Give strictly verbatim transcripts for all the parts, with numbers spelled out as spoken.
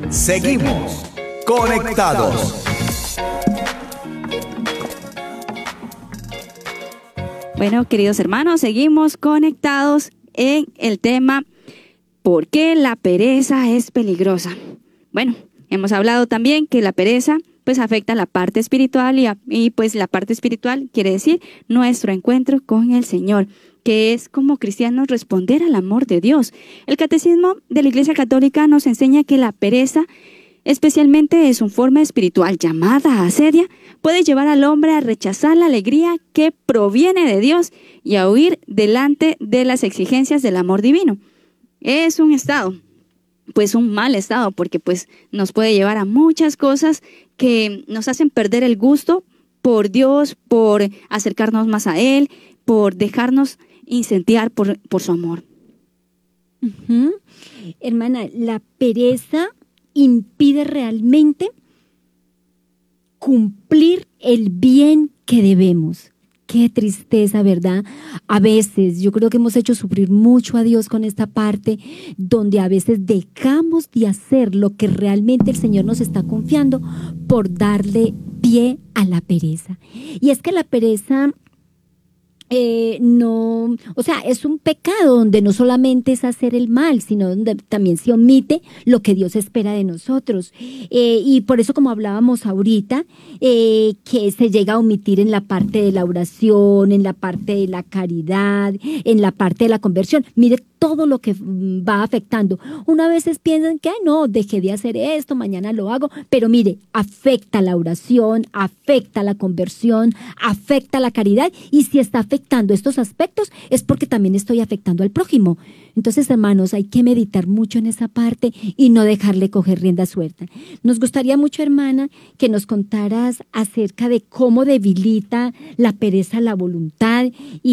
Seguimos conectados. Bueno, queridos hermanos, seguimos conectados en el tema ¿por qué la pereza es peligrosa? Bueno, hemos hablado también que la pereza pues afecta la parte espiritual y, y pues la parte espiritual quiere decir nuestro encuentro con el Señor, que es como cristianos responder al amor de Dios. El Catecismo de la Iglesia Católica nos enseña que la pereza, especialmente en su forma espiritual llamada asedia, puede llevar al hombre a rechazar la alegría que proviene de Dios y a huir delante de las exigencias del amor divino. Es un estado, pues un mal estado, porque pues nos puede llevar a muchas cosas que nos hacen perder el gusto por Dios, por acercarnos más a Él, por dejarnos incentivar por, por su amor. Uh-huh. Hermana, la pereza impide realmente cumplir el bien que debemos. Qué tristeza, ¿verdad? A veces, yo creo que hemos hecho sufrir mucho a Dios con esta parte, donde a veces dejamos de hacer lo que realmente el Señor nos está confiando por darle pie a la pereza. Y es que la pereza Eh, no, o sea, es un pecado donde no solamente es hacer el mal, sino donde también se omite lo que Dios espera de nosotros. Eh, y por eso, como hablábamos ahorita, eh, que se llega a omitir en la parte de la oración, en la parte de la caridad, en la parte de la conversión. Mire todo lo que va afectando. Una veces piensan que, ay, no, dejé de hacer esto, mañana lo hago, pero mire, afecta la oración, afecta la conversión, afecta la caridad, y si está afectando estos aspectos es porque también estoy afectando al prójimo. Entonces, hermanos, hay que meditar mucho en esa parte y no dejarle coger rienda suelta. Nos gustaría mucho, hermana, que nos contaras acerca de cómo debilita la pereza la voluntad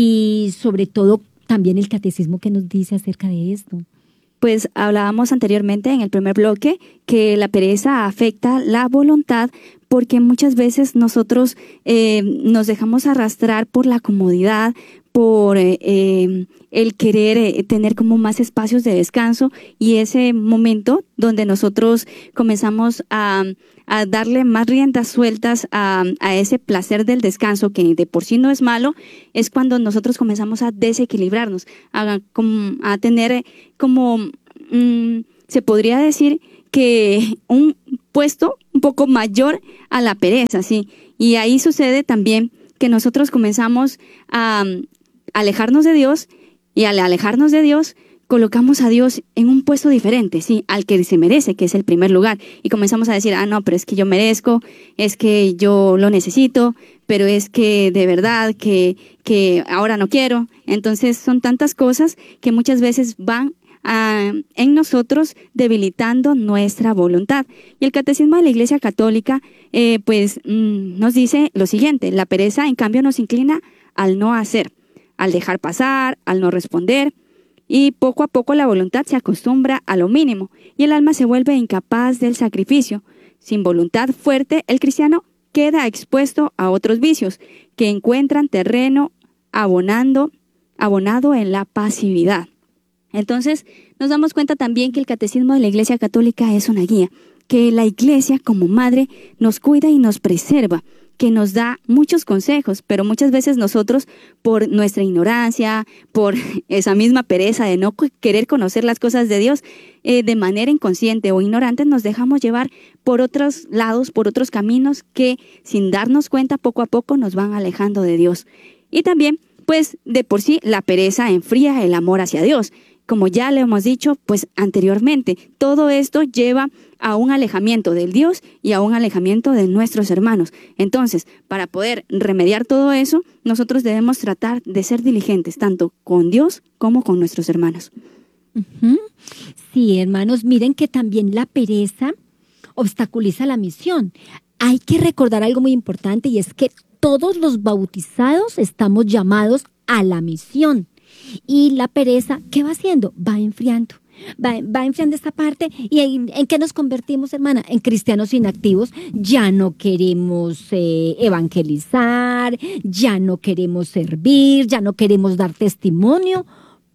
y sobre todo también el catecismo que nos dice acerca de esto. Pues hablábamos anteriormente en el primer bloque que la pereza afecta la voluntad porque muchas veces nosotros eh, nos dejamos arrastrar por la comodidad, por eh, eh, el querer eh, tener como más espacios de descanso, y ese momento donde nosotros comenzamos a, a darle más riendas sueltas a, a ese placer del descanso, que de por sí no es malo, es cuando nosotros comenzamos a desequilibrarnos, a, a tener como, mmm, se podría decir que un puesto un poco mayor a la pereza, ¿sí? Y ahí sucede también que nosotros comenzamos a alejarnos de Dios, y al alejarnos de Dios colocamos a Dios en un puesto diferente, sí, al que se merece, que es el primer lugar, y comenzamos a decir, ah, no, pero es que yo merezco, es que yo lo necesito, pero es que de verdad que, que ahora no quiero. Entonces son tantas cosas que muchas veces van a, en nosotros debilitando nuestra voluntad. Y el Catecismo de la Iglesia Católica eh, pues mmm, nos dice lo siguiente: la pereza en cambio nos inclina al no hacer, al dejar pasar, al no responder, y poco a poco la voluntad se acostumbra a lo mínimo y el alma se vuelve incapaz del sacrificio. Sin voluntad fuerte, el cristiano queda expuesto a otros vicios que encuentran terreno abonando, abonado en la pasividad. Entonces, nos damos cuenta también que el Catecismo de la Iglesia Católica es una guía, que la Iglesia como madre nos cuida y nos preserva, que nos da muchos consejos, pero muchas veces nosotros, por nuestra ignorancia, por esa misma pereza de no querer conocer las cosas de Dios, eh, de manera inconsciente o ignorante, nos dejamos llevar por otros lados, por otros caminos que, sin darnos cuenta, poco a poco nos van alejando de Dios. Y también, pues, de por sí, la pereza enfría el amor hacia Dios. Como ya le hemos dicho, pues, anteriormente, todo esto lleva a un alejamiento del Dios y a un alejamiento de nuestros hermanos. Entonces, para poder remediar todo eso, nosotros debemos tratar de ser diligentes, tanto con Dios como con nuestros hermanos. Uh-huh. Sí, hermanos, miren que también la pereza obstaculiza la misión. Hay que recordar algo muy importante, y es que todos los bautizados estamos llamados a la misión. Y la pereza, ¿qué va haciendo? Va enfriando. Va, va enfriando esta parte. ¿Y en, en qué nos convertimos, hermana? En cristianos inactivos. Ya no queremos eh, evangelizar, ya no queremos servir, ya no queremos dar testimonio,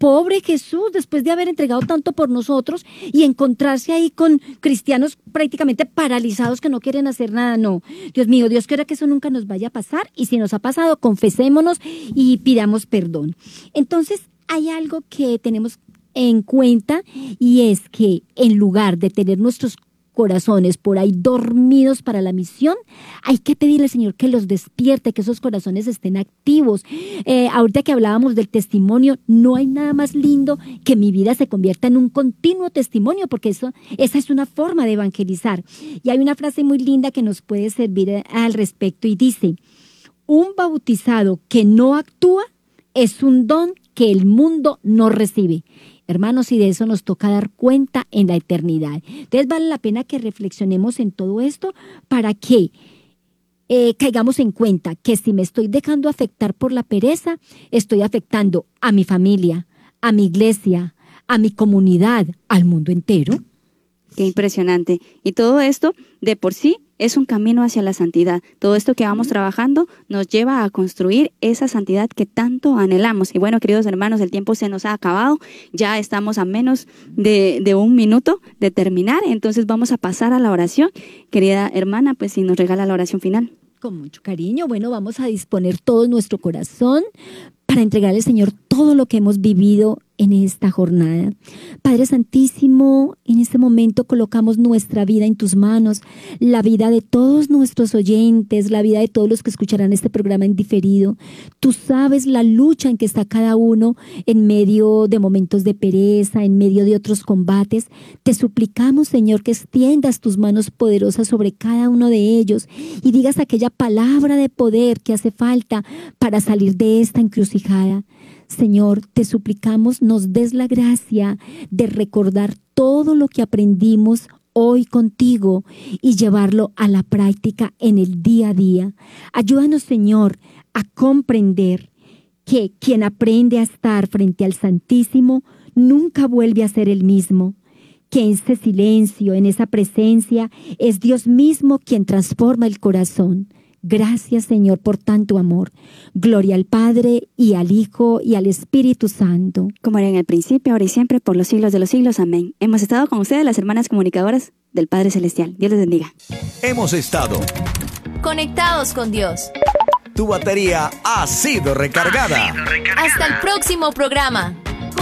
pobre Jesús, después de haber entregado tanto por nosotros y encontrarse ahí con cristianos prácticamente paralizados que no quieren hacer nada. No, Dios mío, Dios quiera que eso nunca nos vaya a pasar, y si nos ha pasado, confesémonos y pidamos perdón. Entonces, hay algo que tenemos en cuenta, y es que en lugar de tener nuestros corazones por ahí dormidos para la misión, hay que pedirle al Señor que los despierte, que esos corazones estén activos. Eh, ahorita que hablábamos del testimonio, no hay nada más lindo que mi vida se convierta en un continuo testimonio, porque eso, esa es una forma de evangelizar. Y hay una frase muy linda que nos puede servir al respecto, y dice: un bautizado que no actúa es un don que el mundo no recibe. Hermanos, y de eso nos toca dar cuenta en la eternidad. Entonces vale la pena que reflexionemos en todo esto para que eh, caigamos en cuenta que si me estoy dejando afectar por la pereza, estoy afectando a mi familia, a mi iglesia, a mi comunidad, al mundo entero. Qué impresionante. Y todo esto de por sí es un camino hacia la santidad. Todo esto que vamos trabajando nos lleva a construir esa santidad que tanto anhelamos. Y bueno, queridos hermanos, el tiempo se nos ha acabado. Ya estamos a menos de, de un minuto de terminar. Entonces vamos a pasar a la oración. Querida hermana, pues si nos regala la oración final. Con mucho cariño. Bueno, vamos a disponer todo nuestro corazón para entregarle al Señor todo lo que hemos vivido en esta jornada. Padre Santísimo, en este momento colocamos nuestra vida en tus manos, la vida de todos nuestros oyentes, la vida de todos los que escucharán este programa en diferido. Tú sabes la lucha en que está cada uno en medio de momentos de pereza, en medio de otros combates. Te suplicamos, Señor, que extiendas tus manos poderosas sobre cada uno de ellos y digas aquella palabra de poder que hace falta para salir de esta encrucijada. Señor, te suplicamos nos des la gracia de recordar todo lo que aprendimos hoy contigo y llevarlo a la práctica en el día a día. Ayúdanos, Señor, a comprender que quien aprende a estar frente al Santísimo nunca vuelve a ser el mismo, que en ese silencio, en esa presencia, es Dios mismo quien transforma el corazón. Gracias, Señor, por tanto amor. Gloria al Padre, y al Hijo, y al Espíritu Santo. Como era en el principio, ahora y siempre, por los siglos de los siglos. Amén. Hemos estado con ustedes, las hermanas comunicadoras del Padre Celestial. Dios les bendiga. Hemos estado conectados con Dios. Tu batería ha sido recargada. Hasta el próximo programa.